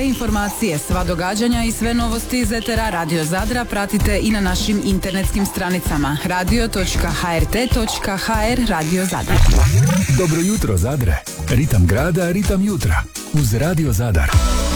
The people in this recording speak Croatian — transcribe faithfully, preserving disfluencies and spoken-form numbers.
informacije, sva događanja i sve novosti iz etera Radio Zadra pratite i na našim internetskim stranicama radio točka h r t točka h r Radio Zadar. Dobro jutro Zadre, ritam grada, ritam jutra uz Radio Zadar.